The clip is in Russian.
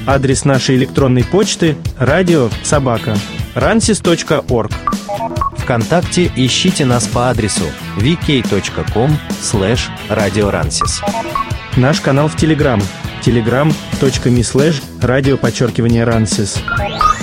Адрес нашей электронной почты radio@ransis.org. ВКонтакте ищите нас по адресу vk.com/radioransis. Наш канал в Telegram telegram.me/radio_Ransis.